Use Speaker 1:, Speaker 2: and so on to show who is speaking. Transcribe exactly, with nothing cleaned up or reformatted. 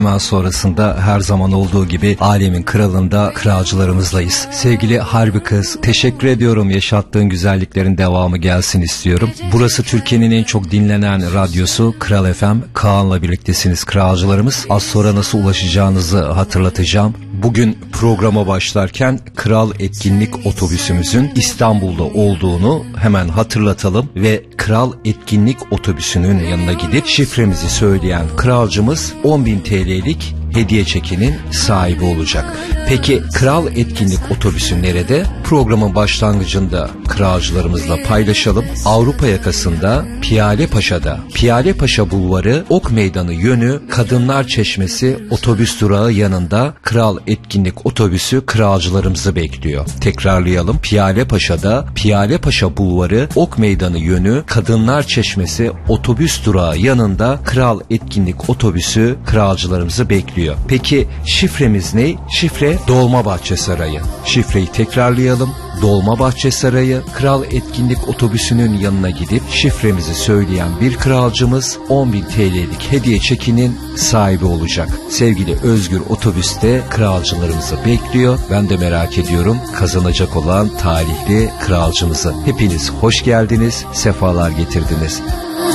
Speaker 1: Hemen sonrasında her zaman olduğu gibi alemin kralında kralcılarımızlayız. Sevgili Harbi Kız, teşekkür ediyorum. Yaşattığın güzelliklerin devamı gelsin istiyorum. Burası Türkiye'nin en çok dinlenen radyosu Kral F M. Kaan'la birliktesiniz kralcılarımız. Az sonra nasıl ulaşacağınızı hatırlatacağım. Bugün programa başlarken Kral Etkinlik Otobüsümüzün İstanbul'da olduğunu hemen hatırlatalım ve Kral Etkinlik Otobüsünün yanına gidip şifremizi söyleyen kralcımız on bin T L'lik hediye çekinin sahibi olacak. Peki Kral Etkinlik Otobüsü nerede? Programın başlangıcında kralcılarımızla paylaşalım. Avrupa yakasında Piyalepaşa'da. Piyalepaşa Bulvarı, Ok Meydanı yönü, Kadınlar Çeşmesi otobüs durağı yanında Kral Etkinlik Otobüsü kralcılarımızı bekliyor. Tekrarlayalım. Piyalepaşa'da Piyalepaşa Bulvarı, Ok Meydanı yönü, Kadınlar Çeşmesi otobüs durağı yanında Kral Etkinlik Otobüsü kralcılarımızı bekliyor. Peki şifremiz ne? Şifre Dolmabahçe Sarayı. Şifreyi tekrarlayalım. Dolmabahçe Sarayı. Kral Etkinlik Otobüsünün yanına gidip şifremizi söyleyen bir kralcımız on bin T L'lik hediye çekinin sahibi olacak. Sevgili Özgür Otobüs'te kralcılarımızı bekliyor. Ben de merak ediyorum kazanacak olan talihli kralcımızı. Hepiniz hoş geldiniz, sefalar getirdiniz.